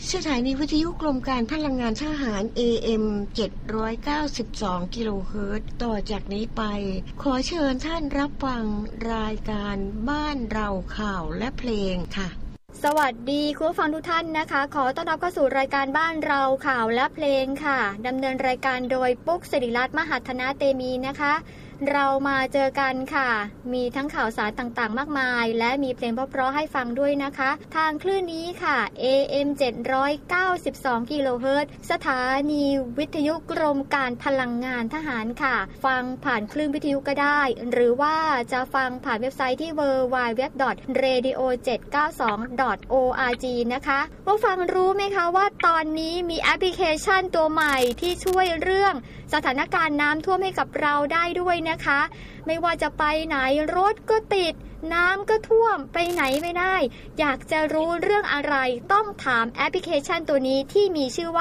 สถานีวิทยุกรมการพลังงานทหาร AM 792 กิโลเฮิรตซ์ต่อจากนี้ไปขอเชิญท่านรับฟังรายการบ้านเราข่าวและเพลงค่ะสวัสดีคุณผู้ฟังทุกท่านนะคะขอต้อนรับเข้าสู่รายการบ้านเราข่าวและเพลงค่ะดำเนินรายการโดยปุ๊กศิริรัตน์มหัฒนาเตมีนะคะเรามาเจอกันค่ะมีทั้งข่าวสารต่างๆมากมายและมีเพลงเพราะๆให้ฟังด้วยนะคะทางคลื่นนี้ค่ะ AM 792 กิโลเฮิรตซ์สถานีวิทยุกรมการพลังงานทหารค่ะฟังผ่านคลื่นวิทยุก็ได้หรือว่าจะฟังผ่านเว็บไซต์ที่ www.radio792.org นะคะผู้ฟังรู้ไหมคะว่าตอนนี้มีแอปพลิเคชันตัวใหม่ที่ช่วยเรื่องสถานการณ์น้ำท่วมให้กับเราได้ด้วยนะคะไม่ว่าจะไปไหนรถก็ติดน้ำก็ท่วมไปไหนไม่ได้อยากจะรู้เรื่องอะไรต้องถามแอปพลิเคชันตัวนี้ที่มีชื่อว่า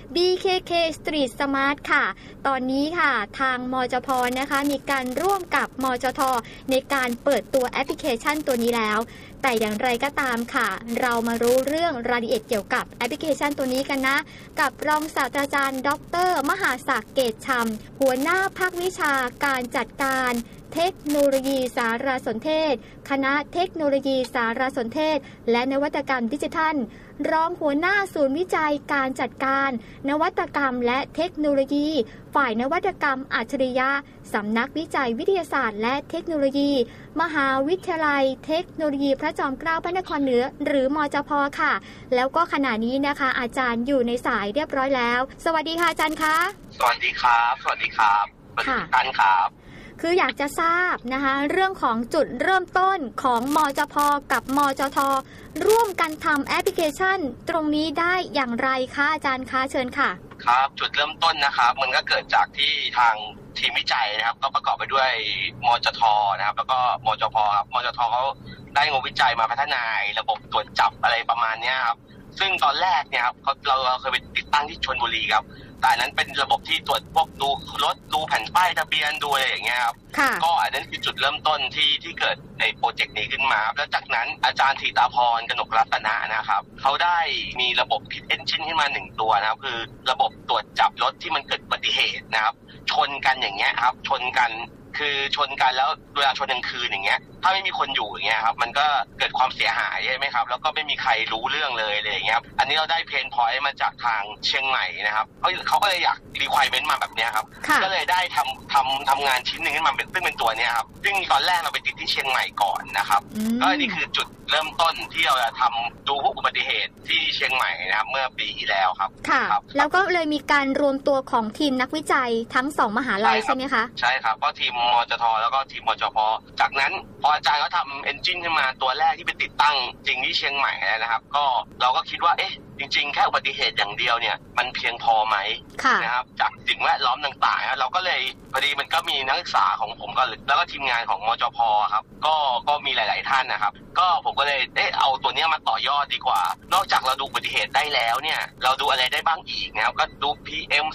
BKK Street Smart ค่ะตอนนี้ค่ะทางมจพ.นะคะมีการร่วมกับมจท.ในการเปิดตัวแอปพลิเคชันตัวนี้แล้วแต่อย่างไรก็ตามค่ะเรามารู้เรื่องรายละเอียดเกี่ยวกับแอปพลิเคชันตัวนี้กันนะกับรองศาสตราจารย์ดร.มหาศักดิ์เกตฉ่ำหัวหน้าภาควิชาการจัดการเทคโนโลยีสารสนเทศคณะเทคโนโลยีสารสนเทศและนวัตกรรมดิจิทัลรองหัวหน้าศูนย์วิจัยการจัดการนวัตกรรมและเทคโนโลยีฝ่ายนวัตกรรมอัจฉริยะสำนักวิจัยวิทยาศาสตร์และเทคโนโลยีมหาวิทยาลัยเทคโนโลยีพระจอมเกล้าพระนครเหนือหรือมจพ.ค่ะแล้วก็ขณะนี้นะคะอาจารย์อยู่ในสายเรียบร้อยแล้วสวัสดีค่ะอาจารย์คะสวัสดีครับสวัสดีครับค่ะท่านครับคืออยากจะทราบนะคะเรื่องของจุดเริ่มต้นของมจพ.กับมจท.ร่วมกันทำแอปพลิเคชันตรงนี้ได้อย่างไรคะอาจารย์คะเชิญค่ะครับจุดเริ่มต้นนะครับมันก็เกิดจากที่ทางทีมวิจัยนะครับก็ประกอบไปด้วยมจท.นะครับแล้วก็มจพ.ครับมจท.เขาได้งบวิจัยมาพัฒนาระบบตรวจจับอะไรประมาณนี้ครับซึ่งตอนแรกเนี่ยครับเราเคยไปติดตั้งที่ชลบุรีครับแต่อันนั้นเป็นระบบที่ตรวจพวกดูรถดูแผ่นป้ายทะเบียนดูอะไรอย่างเงี้ยครับก็อันนั้นคือจุดเริ่มต้นที่เกิดในโปรเจกต์นี้ขึ้นมาแล้วจากนั้นอาจารย์ธีตาพรกนกรัตนะนะครับเขาได้มีระบบคิดเอนจินขึ้นมา1ตัวนะครับคือระบบตรวจจับรถที่มันเกิดอุบัติเหตุนะครับชนกันอย่างเงี้ยครับชนกันแล้วเวลาชนกลางคืนอย่างเงี้ยถ้าไม่มีคนอยู่อย่างเงี้ยครับมันก็เกิดความเสียหายใช่ไหมครับแล้วก็ไม่มีใครรู้เรื่องเลยอะไรอย่างเงี้ยอันนี้เราได้เพนพอยต์มาจากทางเชียงใหม่นะครับเขาก็เลยอยากรีควอรี่เมนต์มาแบบนี้ครับก็เลยได้ทำงานชิ้นหนึ่งขึ้นมาซึ่งเป็นตัวนี้ครับซึ่งตอนแรกเราไปติดที่เชียงใหม่ก่อนนะครับก็นี่คือจุดเริ่มต้นที่เราจะทำดูพวกอุบัติเหตุที่เชียงใหม่นะครับเมื่อปีที่แล้วครับค่ะแล้วก็เลยมีการรวมตัวของทีมนักวิจัยทั้ง2มหาลัยใช่ไหมคะใช่ครับก็ทีมมจท.แล้วก็ทีมมจพ.จากนั้นพออาจารย์เขาทำเอนจินขึ้นมาตัวแรกที่ไปติดตั้งจริงที่เชียงใหม่นะครับก็เราก็คิดว่าจริงๆแค่อุบัติเหตุอย่างเดียวเนี่ยมันเพียงพอไหมนะครับจากสิ่งแวดล้อมต่างๆเราก็เลยพอดีมันก็มีนักศึกษาของผมก็แล้วก็ทีมงานของมจพ.ครับก็มีหลายๆท่านนะครับก็ผมก็เลยเอาตัวนี้มาต่อยอดดีกว่านอกจากเราดูอุบัติเหตุได้แล้วเนี่ยเราดูอะไรได้บ้างอีกนะครับก็ดู PM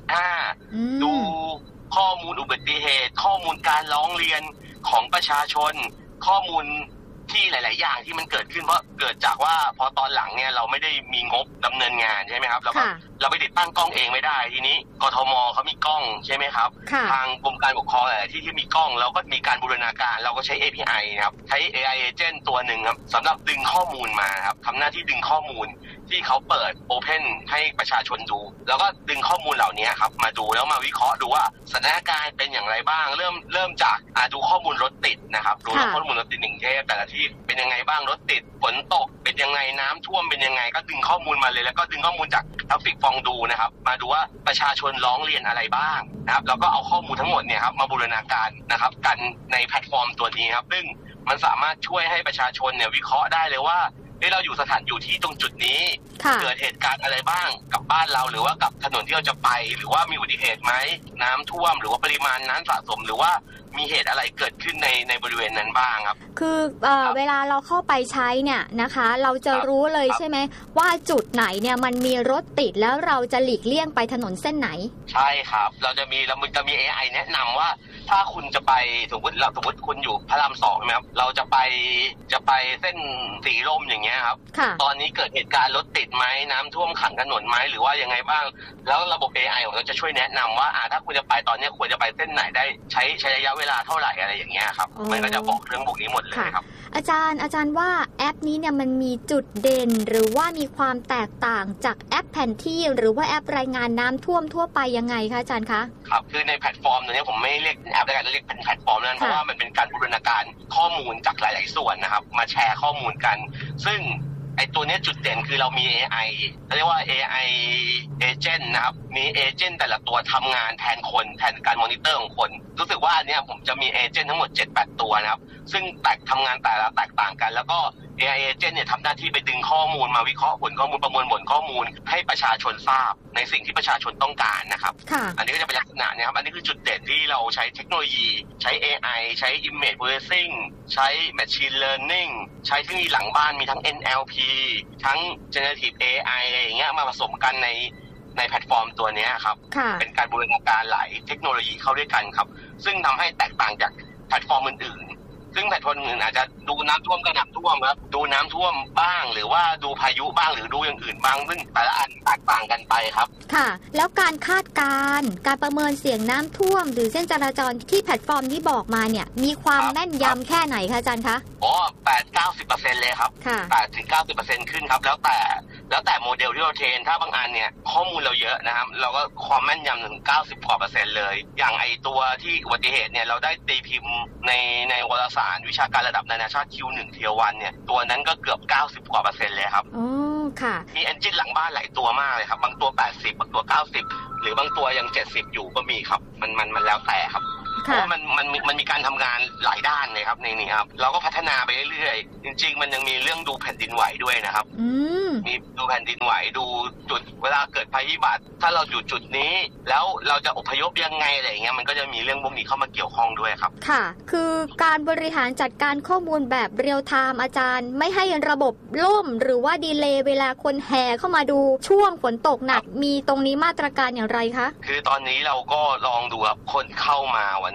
2.5 ดูข้อมูลอุบัติเหตุข้อมูลการร้องเรียนของประชาชนข้อมูลที่หลายๆอย่างที่มันเกิดขึ้นเพราะเกิดจากว่าพอตอนหลังเนี่ยเราไม่ได้มีงบดำเนินงานใช่ไหมครับเราไปติดตั้งกล้องเองไม่ได้ทีนี้กทมเขามีกล้องใช่ไหมครับทางกรมการปกครองหลายที่มีกล้องเราก็มีการบูรณาการเราก็ใช้ API นะครับใช้ AI Agent ตัวหนึ่งครับสำหรับดึงข้อมูลมาครับทำหน้าที่ดึงข้อมูลที่เขาเปิด Open ให้ประชาชนดูแล้วก็ดึงข้อมูลเหล่านี้ครับมาดูแล้วมาวิเคราะห์ดูว่าสถานการณ์เป็นอย่างไรบ้างเริ่มจากดูข้อมูลรถติดนะครับดูข้อมูลรถติด1เทปแต่ละที่เป็นยังไงบ้างรถติดฝนตกเป็นยังไงน้ำท่วมเป็นยังไงก็ดึงข้อมูลมาเลยแล้วก็ดึงข้อมูลจากTraffic ฟองดูนะครับมาดูว่าประชาชนร้องเรียนอะไรบ้างนะครับแล้วก็เอาข้อมูลทั้งหมดเนี่ยครับมาบูรณาการนะครับกันในแพลตฟอร์มตัวนี้ครับซึ่งมันสามารถช่วยให้ประชาชนเนี่ยวิเคราะห์ได้เลยว่าเราอยู่ที่ตรงจุดนี้เกิดเหตุการณ์อะไรบ้างกับบ้านเราหรือว่ากับถนนที่เราจะไปหรือว่ามีอุบัติเหตุไหมน้ำท่วมหรือว่าปริมาณน้ำสะสมหรือว่ามีเหตุอะไรเกิดขึ้นในบริเวณนั้นบ้างครับคือเวลาเราเข้าไปใช้เนี่ยนะคะเราจะรู้เลยใช่ไหมว่าจุดไหนเนี่ยมันมีรถติดแล้วเราจะหลีกเลี่ยงไปถนนเส้นไหนใช่ครับเราจะมีAI แนะนำว่าถ้าคุณจะไปสมมติคุณอยู่พระราม2ใช่ไหมครับเราจะไปเส้นสีลมอย่างเงี้ยครับตอนนี้เกิดเหตุการณ์รถติดไหมน้ำท่วมขังถนนไหมหรือว่ายังไงบ้างแล้วระบบ AI ของเราจะช่วยแนะนำว่าถ้าคุณจะไปตอนนี้ควรจะไปเส้นไหนได้ใช้ระยะเวลาเท่าไหร่อะไรอย่างเงี้ยครับมันก็จะบอกเรื่องพวกนี้หมดเลยครับอาจารย์ว่าแอปนี้เนี่ยมันมีจุดเด่นหรือว่ามีความแตกต่างจากแอปแผนที่หรือว่าแอปรายงานน้ำท่วมทั่วไปยังไงคะอาจารย์คะครับคือในแพลตฟอร์มตัวนี้ผมไม่เรียกแอปแล้วกันเรียกเป็นแพลตฟอร์มนั้นเพราะว่ามันเป็นการบูรณาการข้อมูลจากหลายๆส่วนนะครับมาแชร์ข้อมูลกันซึ่งไอตัวนี้จุดเด่นคือเรามี AI เรียกว่า AI agent นะครับมีเอเจนต์แต่ละตัวทำงานแทนคนแทนการมอนิเตอร์ของคนรู้สึกว่าอันนี้ผมจะมีเอเจนต์ทั้งหมด 7-8 ตัวนะครับซึ่งทำงานแต่ละแตกต่างกันแล้วก็ AI agent เนี่ยทำหน้าที่ไปดึงข้อมูลมาวิเคราะห์ผลข้อมูลประมวลผลข้อมูลให้ประชาชนทราบในสิ่งที่ประชาชนต้องการนะครับอันนี้ก็จะเป็นลักษณะนี้ครับอันนี้คือจุดเด่นที่เราใช้เทคโนโลยีใช้ AI ใช้ image processing ใช้ machine learning ใช้เทคโนโลยีหลังบ้านมีทั้ง NLP ทั้ง generative AI อะไรอย่างเงี้ยมาผสมกันในแพลตฟอร์มตัวนี้ครับเป็นการบูรณาการหลายเทคโนโลยีเข้าด้วยกันครับซึ่งทำให้แตกต่างจากแพลตฟอร์มอื่นๆซึ่งแพลตฟอร์มอื่นอาจจะดูน้ำท่วมก็น้ำท่วมครับดูน้ำท่วมบ้างหรือว่าดูพายุบ้างหรือดูอย่างอื่นบ้างซึ่งแต่ละอันแตกต่างกันไปครับค่ะแล้วการคาดการณ์การประเมินเสี่ยงน้ำท่วมหรือเส้นจราจรที่แพลตฟอร์มที่บอกมาเนี่ยมีความแม่นยำแค่ไหนคะอาจารย์คะ 8-90% เลยครับ 8-90% ขึ้นครับแล้วแต่โมเดลที่เราเทรนถ้าบางอันเนี่ยข้อมูลเราเยอะนะครับเราก็ความแม่นยำถึง90% เลยอย่างไอตัวที่อุบัติเหตุเนี่ยเราได้ตีพิมพ์ในวารสารวิชาการระดับนานาชาติ Q1 Tier 1เนี่ยตัวนั้นก็เกือบ90%เลยครับค่ะมีเอนจินหลังบ้านหลายตัวมากเลยครับบางตัว80บางตัว90หรือบางตัวยัง70อยู่ก็มีครับมันแล้วแต่ครับเพราะว่ามันมีการทำงานหลายด้านเลยครับในนี้ครับเราก็พัฒนาไปเรื่อยๆจริงๆมันยังมีเรื่องดูแผ่นดินไหวด้วยนะครับมีดูแผ่นดินไหวดูจุดเวลาเกิดภัยพิบัติถ้าเราอยู่จุดนี้แล้วเราจะอพยพยังไงอะไรอย่างเงี้ยมันก็จะมีเรื่องพวกนี้เข้ามาเกี่ยวข้องด้วยครับค่ะคือการบริหารจัดการข้อมูลแบบเรียลไทม์อาจารย์ไม่ให้ระบบล่มหรือว่าดีเลย์เวลาคนแห่เข้ามาดูช่วงฝนตกหนักมีตรงนี้มาตรการอย่างไรคะคือตอนนี้เราก็ลองดูครับคนเข้ามาวัน